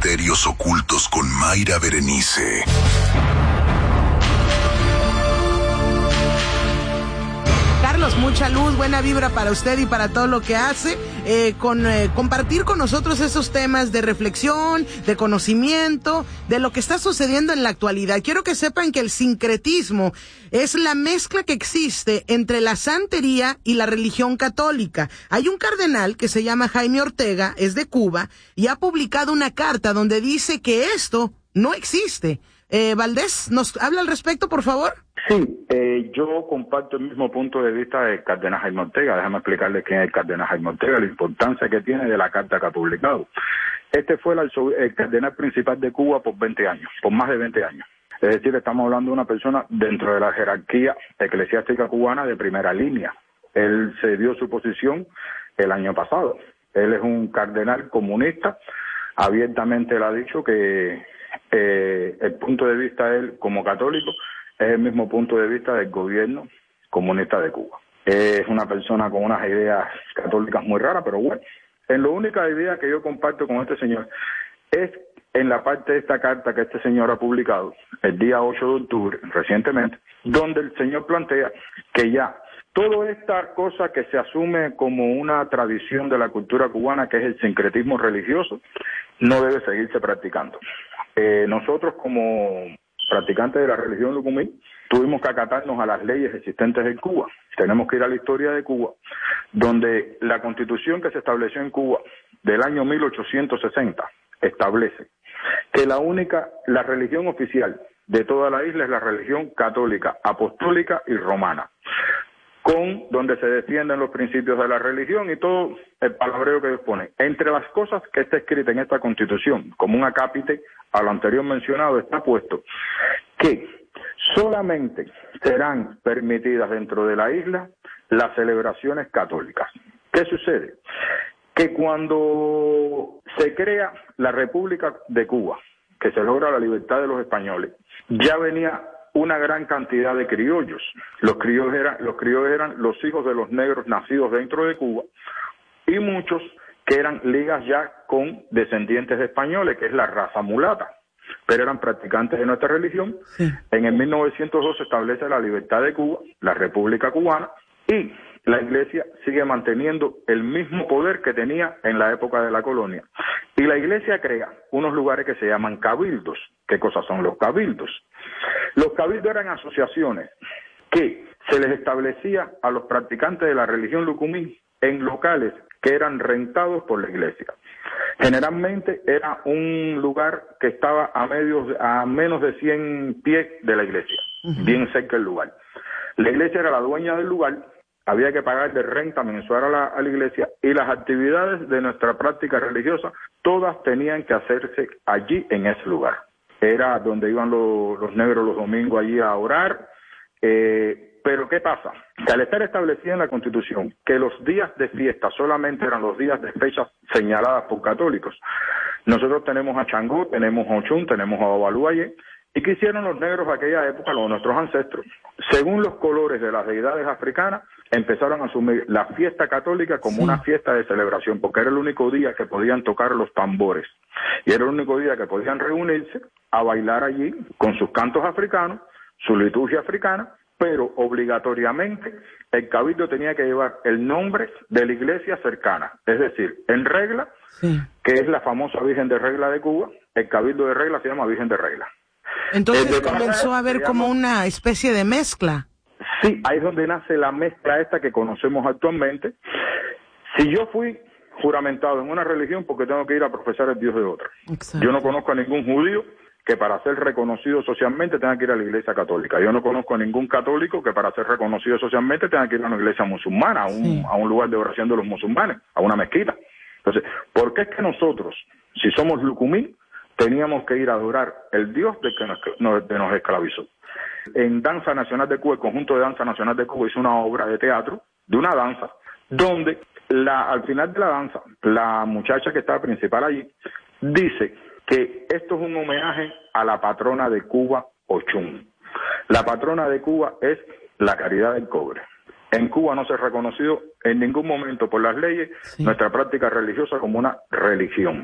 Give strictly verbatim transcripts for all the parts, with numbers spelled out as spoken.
Misterios Ocultos con Mayra Berenice. Carlos, mucha luz, buena vibra para usted y para todo lo que hace, eh, con eh, compartir con nosotros esos temas de reflexión, de conocimiento, de lo que está sucediendo en la actualidad. Quiero que sepan que el sincretismo es la mezcla que existe entre la santería y la religión católica. Hay un cardenal que se llama Jaime Ortega, es de Cuba, y ha publicado una carta donde dice que esto no existe. Eh, Valdés, ¿nos habla al respecto, por favor? Sí, eh, yo comparto el mismo punto de vista del cardenal Jaime Ortega. Déjame explicarle quién es el cardenal Jaime Ortega, la importancia que tiene de la carta que ha publicado. Este fue el, el cardenal principal de Cuba por veinte años, por más de veinte años. Es decir, estamos hablando de una persona dentro de la jerarquía eclesiástica cubana de primera línea. Él se dio su posición el año pasado. Él es un cardenal comunista, abiertamente él ha dicho que eh, el punto de vista de él como católico es el mismo punto de vista del gobierno comunista de Cuba. Es una persona con unas ideas católicas muy raras, pero bueno, en la única idea que yo comparto con este señor es en la parte de esta carta que este señor ha publicado el día ocho de octubre, recientemente, donde el señor plantea que ya toda esta cosa que se asume como una tradición de la cultura cubana, que es el sincretismo religioso, no debe seguirse practicando. Eh, nosotros como practicantes de la religión lucumí tuvimos que acatarnos a las leyes existentes en Cuba. Tenemos que ir a la historia de Cuba, donde la constitución que se estableció en Cuba del año mil ochocientos sesenta establece que la única, la religión oficial de toda la isla es la religión católica, apostólica y romana, con donde se defienden los principios de la religión y todo el palabreo que dispone. Entre las cosas que está escrita en esta Constitución, como un acápite a lo anterior mencionado, está puesto que solamente serán permitidas dentro de la isla las celebraciones católicas. ¿Qué sucede? Que cuando se crea la República de Cuba, que se logra la libertad de los españoles, ya venía una gran cantidad de criollos. Los criollos eran, los criollos eran los hijos de los negros nacidos dentro de Cuba y muchos que eran ligas ya con descendientes de españoles, que es la raza mulata, pero eran practicantes de nuestra religión. Sí. En el mil novecientos dos se establece la libertad de Cuba, la República Cubana, y la Iglesia sigue manteniendo el mismo poder que tenía en la época de la colonia. Y la Iglesia crea unos lugares que se llaman cabildos. ¿Qué cosas son los cabildos? Los cabildos eran asociaciones que se les establecía a los practicantes de la religión lucumí en locales que eran rentados por la Iglesia. Generalmente era un lugar que estaba a, medios, a menos de cien pies de la Iglesia, uh-huh. bien cerca del lugar. La Iglesia era la dueña del lugar, había que pagar de renta mensual a la, a la Iglesia, y las actividades de nuestra práctica religiosa todas tenían que hacerse allí en ese lugar. Era donde iban los, los negros los domingos allí a orar. Eh, pero ¿qué pasa? Que al estar establecida en la Constitución que los días de fiesta solamente eran los días de fechas señaladas por católicos, nosotros tenemos a Changó, tenemos a Ochun, tenemos a Ovaluaye. ¿Y qué hicieron los negros de aquella época, los nuestros ancestros? Según los colores de las deidades africanas, empezaron a asumir la fiesta católica como sí. una fiesta de celebración, porque era el único día que podían tocar los tambores. Y era el único día que podían reunirse a bailar allí con sus cantos africanos, su liturgia africana, pero obligatoriamente el cabildo tenía que llevar el nombre de la iglesia cercana. Es decir, en Regla, sí. que es la famosa Virgen de Regla de Cuba, el cabildo de Regla se llama Virgen de Regla. Entonces comenzó a haber como una especie de mezcla. Sí, ahí es donde nace la mezcla esta que conocemos actualmente. Si yo fui juramentado en una religión, porque tengo que ir a profesar el Dios de otra. Exacto. Yo no conozco a ningún judío que para ser reconocido socialmente tenga que ir a la iglesia católica. Yo no conozco a ningún católico que para ser reconocido socialmente tenga que ir a una iglesia musulmana, a un, sí. a un lugar de oración de los musulmanes, a una mezquita. Entonces, ¿por qué es que nosotros, si somos lucumí, teníamos que ir a adorar el Dios de que nos, nos, de nos esclavizó? En Danza Nacional de Cuba, el conjunto de Danza Nacional de Cuba hizo una obra de teatro, de una danza, donde la, al final de la danza, la muchacha que estaba principal allí, dice que esto es un homenaje a la patrona de Cuba, Ochun. La patrona de Cuba es la caridad del cobre. En Cuba no se ha reconocido en ningún momento por las leyes sí. nuestra práctica religiosa como una religión.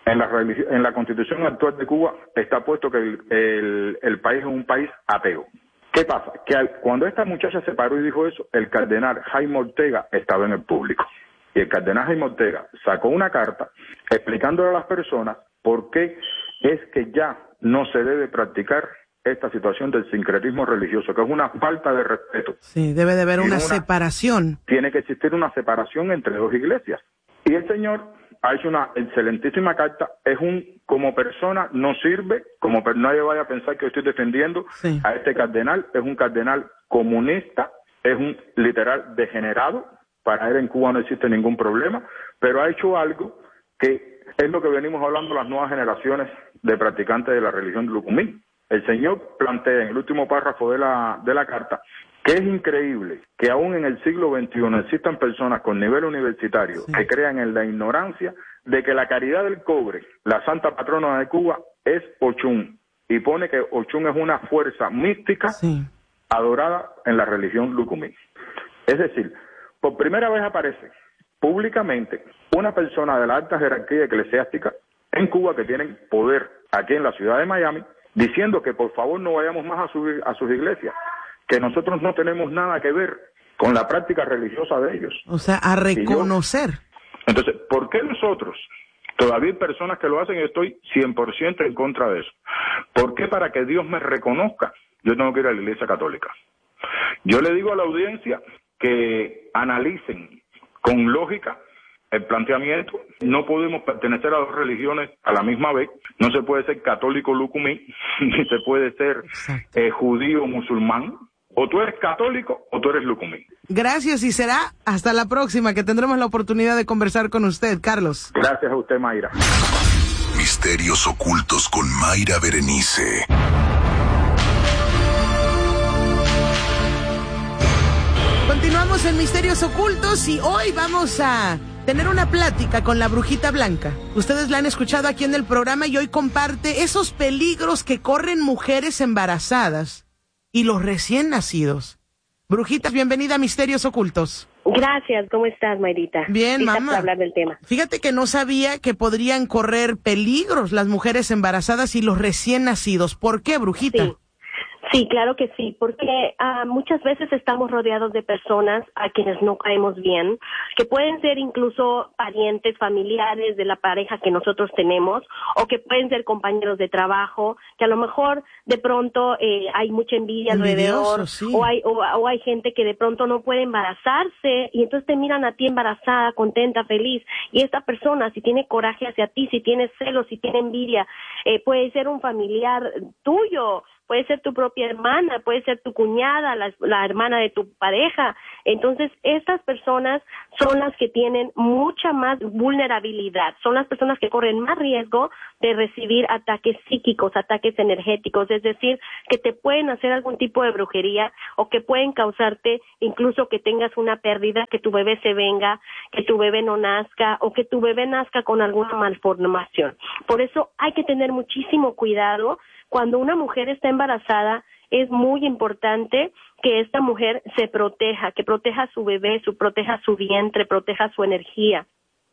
En la, en la Constitución actual de Cuba está puesto que el, el, el país es un país ateo. ¿Qué pasa? Que al, cuando esta muchacha se paró y dijo eso, el cardenal Jaime Ortega estaba en el público. Y el cardenal Jaime Ortega sacó una carta explicándole a las personas por qué es que ya no se debe practicar esta situación del sincretismo religioso, que es una falta de respeto. Sí, debe de haber una, una separación. Tiene que existir una separación entre dos iglesias. Y el señor ha hecho una excelentísima carta. Es un, como persona, no sirve, como nadie vaya a pensar que yo estoy defendiendo sí. a este cardenal. Es un cardenal comunista, es un literal degenerado. Para él en Cuba no existe ningún problema, pero ha hecho algo que es lo que venimos hablando las nuevas generaciones de practicantes de la religión de Lucumí. El señor plantea en el último párrafo de la, de la carta que es increíble que aún en el siglo veintiuno existan personas con nivel universitario sí. que crean en la ignorancia de que la caridad del cobre, la santa patrona de Cuba, es Ochun, y pone que Ochun es una fuerza mística sí. adorada en la religión Lucumí. Es decir, por primera vez aparece públicamente una persona de la alta jerarquía eclesiástica en Cuba que tienen poder aquí en la ciudad de Miami, diciendo que por favor no vayamos más a, su, a sus iglesias, que nosotros no tenemos nada que ver con la práctica religiosa de ellos. O sea, a reconocer. Yo, entonces, ¿por qué nosotros? Todavía hay personas que lo hacen y estoy cien por ciento en contra de eso. ¿Por qué? Para que Dios me reconozca, yo tengo que ir a la iglesia católica. Yo le digo a la audiencia que analicen con lógica el planteamiento. No podemos pertenecer a dos religiones a la misma vez. No se puede ser católico lucumí, ni se puede ser eh, judío musulmán. O tú eres católico o tú eres lucumí. Gracias, y será hasta la próxima que tendremos la oportunidad de conversar con usted, Carlos. Gracias a usted, Mayra. Misterios ocultos con Mayra Berenice. Continuamos en Misterios Ocultos y hoy vamos a tener una plática con la Brujita Blanca. Ustedes la han escuchado aquí en el programa y hoy comparte esos peligros que corren mujeres embarazadas y los recién nacidos. Brujita, bienvenida a Misterios Ocultos. Gracias, ¿cómo estás, Mayrita? Bien, Lista mamá. Para hablar del tema. Fíjate que no sabía que podrían correr peligros las mujeres embarazadas y los recién nacidos. ¿Por qué, Brujita? Sí. Sí, claro que sí, porque uh, muchas veces estamos rodeados de personas a quienes no caemos bien, que pueden ser incluso parientes, familiares de la pareja que nosotros tenemos, o que pueden ser compañeros de trabajo, que a lo mejor de pronto eh, hay mucha envidia alrededor, sí. o, hay, o, o hay gente que de pronto no puede embarazarse, y entonces te miran a ti embarazada, contenta, feliz, y esta persona, si tiene coraje hacia ti, si tiene celos, si tiene envidia, eh, puede ser un familiar tuyo, puede ser tu propia hermana, puede ser tu cuñada, la, la hermana de tu pareja. Entonces, estas personas son las que tienen mucha más vulnerabilidad, son las personas que corren más riesgo de recibir ataques psíquicos, ataques energéticos, es decir, que te pueden hacer algún tipo de brujería o que pueden causarte incluso que tengas una pérdida, que tu bebé se venga, que tu bebé no nazca o que tu bebé nazca con alguna malformación. Por eso hay que tener muchísimo cuidado. Cuando una mujer está embarazada, es muy importante que esta mujer se proteja, que proteja a su bebé, su, proteja su vientre, proteja su energía.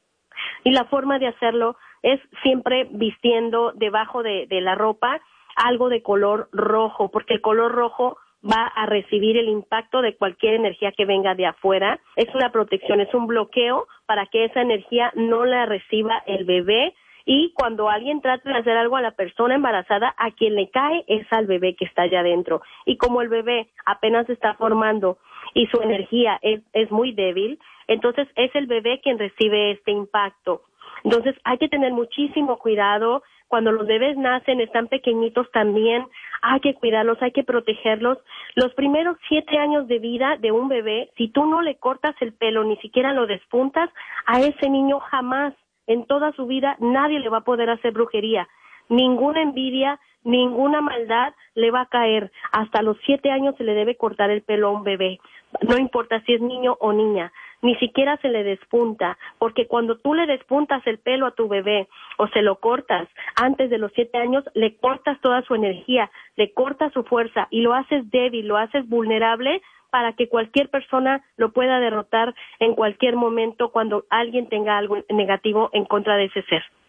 Y la forma de hacerlo es siempre vistiendo debajo de, de la ropa algo de color rojo, porque el color rojo va a recibir el impacto de cualquier energía que venga de afuera. Es una protección, es un bloqueo para que esa energía no la reciba el bebé. Y cuando alguien trata de hacer algo a la persona embarazada, a quien le cae es al bebé que está allá adentro. Y como el bebé apenas se está formando y su energía es, es muy débil, entonces es el bebé quien recibe este impacto. Entonces hay que tener muchísimo cuidado. Cuando los bebés nacen, están pequeñitos también, hay que cuidarlos, hay que protegerlos. Los primeros siete años de vida de un bebé, si tú no le cortas el pelo, ni siquiera lo despuntas, a ese niño jamás, en toda su vida, nadie le va a poder hacer brujería. Ninguna envidia, ninguna maldad le va a caer. Hasta los siete años se le debe cortar el pelo a un bebé. No importa si es niño o niña. Ni siquiera se le despunta, porque cuando tú le despuntas el pelo a tu bebé o se lo cortas antes de los siete años, le cortas toda su energía, le cortas su fuerza y lo haces débil, lo haces vulnerable para que cualquier persona lo pueda derrotar en cualquier momento cuando alguien tenga algo negativo en contra de ese ser.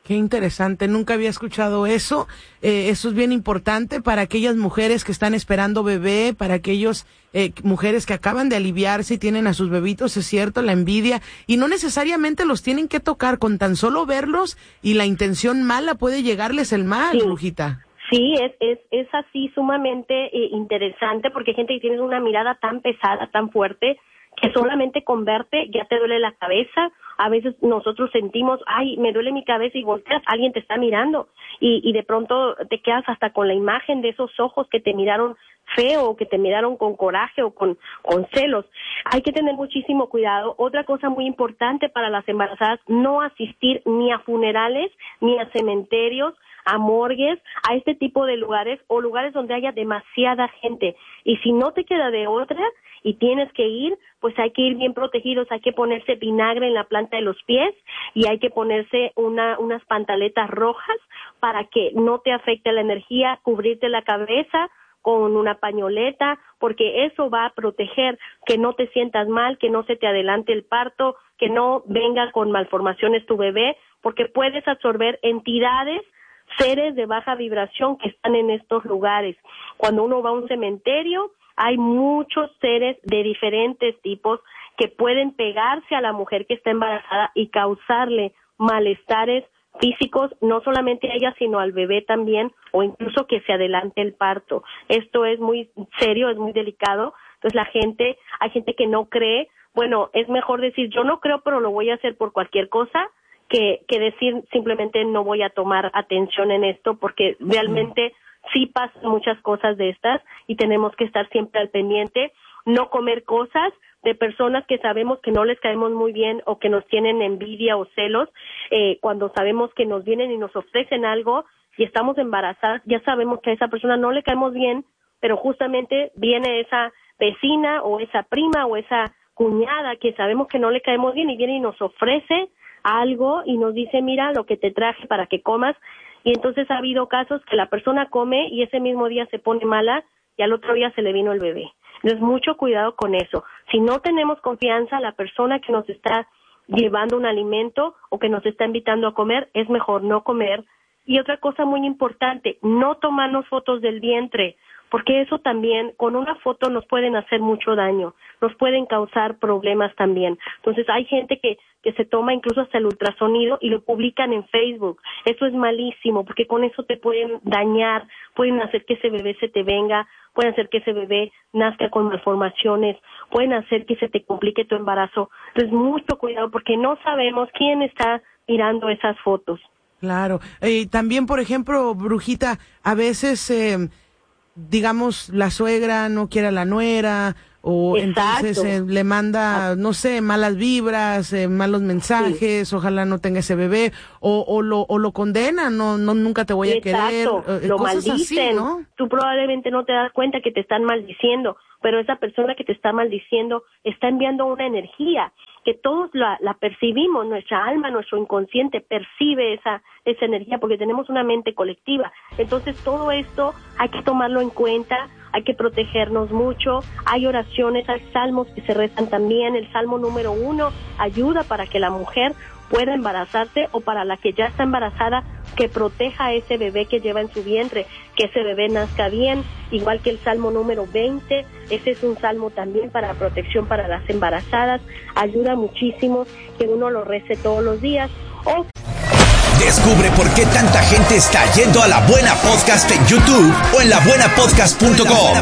Qué interesante, nunca había escuchado eso. Eh, eso es bien importante para aquellas mujeres que están esperando bebé, para aquellas eh, mujeres que acaban de aliviarse y tienen a sus bebitos, es cierto, la envidia, y no necesariamente los tienen que tocar, con tan solo verlos y la intención mala puede llegarles el mal, sí. Brujita. Sí, es, es, es así sumamente eh, interesante, porque hay gente que tiene una mirada tan pesada, tan fuerte, que solamente con verte ya te duele la cabeza. A veces nosotros sentimos, ay, me duele mi cabeza, y volteas, alguien te está mirando, y, y de pronto te quedas hasta con la imagen de esos ojos que te miraron feo, o que te miraron con coraje o con, con celos. Hay que tener muchísimo cuidado. Otra cosa muy importante para las embarazadas, no asistir ni a funerales, ni a cementerios, a morgues, a este tipo de lugares, o lugares donde haya demasiada gente. Y si no te queda de otra y tienes que ir, pues hay que ir bien protegidos, hay que ponerse vinagre en la planta de los pies, y hay que ponerse una, unas pantaletas rojas para que no te afecte la energía, cubrirte la cabeza con una pañoleta, porque eso va a proteger que no te sientas mal, que no se te adelante el parto, que no venga con malformaciones tu bebé, porque puedes absorber entidades, seres de baja vibración que están en estos lugares. Cuando uno va a un cementerio, hay muchos seres de diferentes tipos que pueden pegarse a la mujer que está embarazada y causarle malestares físicos, no solamente a ella, sino al bebé también, o incluso que se adelante el parto. Esto es muy serio, es muy delicado. Entonces la gente, hay gente que no cree. Bueno, es mejor decir, yo no creo, pero lo voy a hacer por cualquier cosa, que, que decir simplemente no voy a tomar atención en esto, porque realmente sí pasan muchas cosas de estas y tenemos que estar siempre al pendiente. No comer cosas de personas que sabemos que no les caemos muy bien, o que nos tienen envidia o celos. Eh, cuando sabemos que nos vienen y nos ofrecen algo y estamos embarazadas, ya sabemos que a esa persona no le caemos bien, pero justamente viene esa vecina o esa prima o esa cuñada que sabemos que no le caemos bien, y viene y nos ofrece algo y nos dice, mira lo que te traje para que comas. Y entonces ha habido casos que la persona come y ese mismo día se pone mala y al otro día se le vino el bebé. Entonces, mucho cuidado con eso. Si no tenemos confianza, la persona que nos está llevando un alimento o que nos está invitando a comer, es mejor no comer. Y otra cosa muy importante, no tomarnos fotos del vientre, porque eso también, con una foto nos pueden hacer mucho daño, nos pueden causar problemas también. Entonces hay gente que, que se toma incluso hasta el ultrasonido y lo publican en Facebook. Eso es malísimo, porque con eso te pueden dañar, pueden hacer que ese bebé se te venga, pueden hacer que ese bebé nazca con malformaciones, pueden hacer que se te complique tu embarazo. Entonces mucho cuidado, porque no sabemos quién está mirando esas fotos. Claro. Y eh, también, por ejemplo, Brujita, a veces... Eh, digamos, la suegra no quiere a la nuera, o Exacto. entonces eh, le manda, no sé, malas vibras, eh, malos mensajes, sí. Ojalá no tenga ese bebé, o, o lo o lo condena, no, no nunca te voy a Exacto. querer, eh, lo cosas maldicen, así, ¿no? Tú probablemente no te das cuenta que te están maldiciendo, pero esa persona que te está maldiciendo está enviando una energía que todos la, la percibimos, nuestra alma, nuestro inconsciente percibe esa esa energía, porque tenemos una mente colectiva. Entonces todo esto hay que tomarlo en cuenta, hay que protegernos mucho. Hay oraciones, hay salmos que se rezan también. El salmo número uno ayuda para que la mujer pueda embarazarse, o para la que ya está embarazada, que proteja a ese bebé que lleva en su vientre, que ese bebé nazca bien, igual que el salmo número veinte, ese es un salmo también para protección para las embarazadas. Ayuda muchísimo que uno lo rece todos los días. O Descubre por qué tanta gente está yendo a La Buena Podcast en YouTube o en la buena podcast punto com.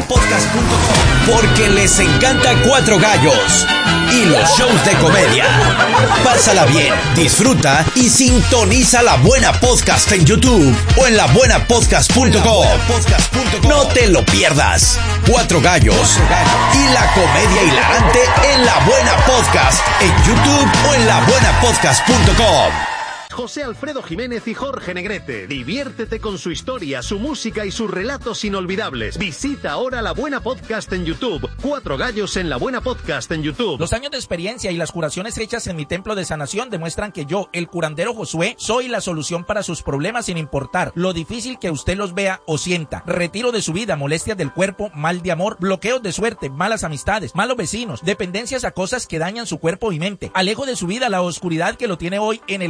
Porque les encanta Cuatro Gallos y los shows de comedia. Pásala bien, disfruta y sintoniza La Buena Podcast en YouTube o en la buena podcast punto com. No te lo pierdas. Cuatro Gallos y la comedia hilarante en La Buena Podcast en YouTube o en la buena podcast punto com. José Alfredo Jiménez y Jorge Negrete. Diviértete con su historia, su música y sus relatos inolvidables. Visita ahora La Buena Podcast en YouTube. Cuatro Gallos en La Buena Podcast en YouTube. Los años de experiencia y las curaciones hechas en mi templo de sanación demuestran que yo, el curandero Josué, soy la solución para sus problemas, sin importar lo difícil que usted los vea o sienta. Retiro de su vida molestias del cuerpo, mal de amor, bloqueos de suerte, malas amistades, malos vecinos, dependencias a cosas que dañan su cuerpo y mente. Alejo de su vida la oscuridad que lo tiene hoy en el encierro.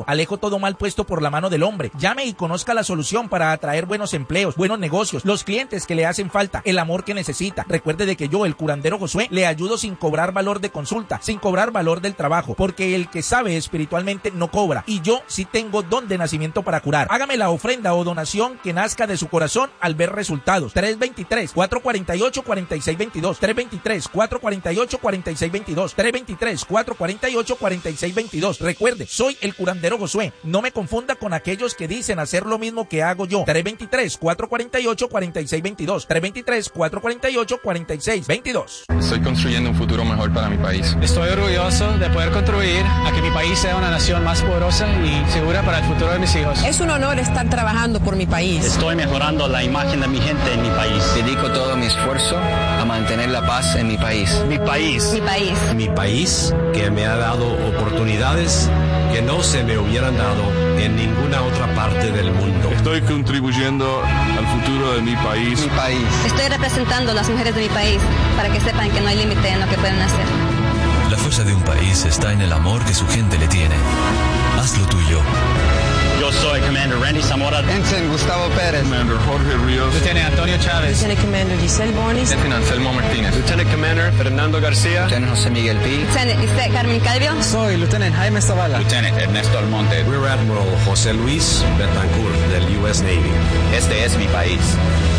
alejo todo mal puesto por la mano del hombre. Llame y conozca la solución para atraer buenos empleos, buenos negocios, los clientes que le hacen falta, el amor que necesita. Recuerde de que yo, el curandero Josué, le ayudo sin cobrar valor de consulta, sin cobrar valor del trabajo, porque el que sabe espiritualmente no cobra, y yo sí tengo don de nacimiento para curar. Hágame la ofrenda o donación que nazca de su corazón al ver resultados. tres dos tres, cuatro cuatro ocho, cuatro seis dos dos, tres dos tres, cuatro cuatro ocho, cuatro seis dos dos, tres dos tres, cuatro cuatro ocho, cuatro seis dos dos. Recuerde, soy el curandero Josué. No me confunda con aquellos que dicen hacer lo mismo que hago yo. tres dos tres, cuatro cuatro ocho, cuatro seis dos dos, tres dos tres, cuatro cuatro ocho, cuatro seis dos dos. Estoy construyendo un futuro mejor para mi país. Estoy orgulloso de poder contribuir a que mi país sea una nación más poderosa y segura para el futuro de mis hijos. Es un honor estar trabajando por mi país. Estoy mejorando la imagen de mi gente en mi país. Dedico todo mi esfuerzo a mantener la paz en mi país. Mi país. Mi país. Mi país, que me ha dado oportunidades que no se me hubieran dado en ninguna otra parte del mundo. Estoy contribuyendo al futuro de mi país. Mi país. Estoy representando a las mujeres de mi país para que sepan que no hay límite en lo que pueden hacer. La fuerza de un país está en el amor que su gente le tiene. Haz lo tuyo. Yo soy Commander Randy Zamora. Ensign Gustavo Pérez. Commander Jorge Ríos. Lieutenant Antonio Chávez. Lieutenant Commander Giselle Bonis. Lieutenant Anselmo Martínez. Lieutenant Commander Fernando García. Lieutenant José Miguel Pi. Lieutenant Isaac Carmen Calvio. Soy Lieutenant Jaime Zavala. Lieutenant Ernesto Almonte. Rear Admiral José Luis Betancourt del U S Navy. Este es mi país.